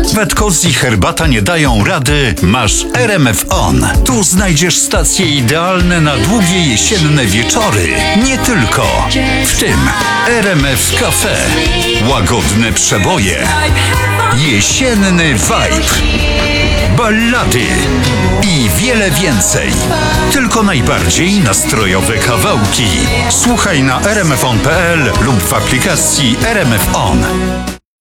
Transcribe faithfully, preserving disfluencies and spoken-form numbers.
Wetkos i herbata nie dają rady, masz R M F On. Tu znajdziesz stacje idealne na długie jesienne wieczory. Nie tylko. W tym R M F Cafe, łagodne przeboje, jesienny vibe, ballady i wiele więcej. Tylko najbardziej nastrojowe kawałki. Słuchaj na r m f on kropka p l lub w aplikacji R M F On.